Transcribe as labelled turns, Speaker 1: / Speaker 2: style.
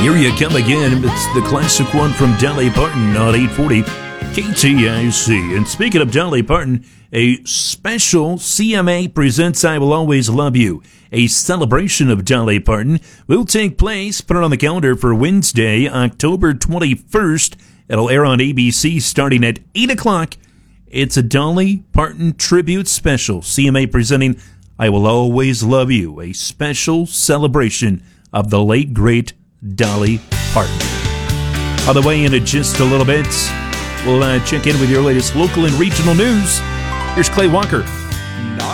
Speaker 1: Here you come again. It's the classic one from Dolly Parton on 840 KTIC. And speaking of Dolly Parton, a special CMA Presents I Will Always Love You, a celebration of Dolly Parton, will take place. Put it on the calendar for Wednesday, October 21st. It'll air on ABC starting at 8 o'clock. It's a Dolly Parton tribute special. CMA presenting I Will Always Love You, a special celebration of the late, great Dolly Parton. On the way in just a little bit, we'll check in with your latest local and regional news. Here's Clay Walker.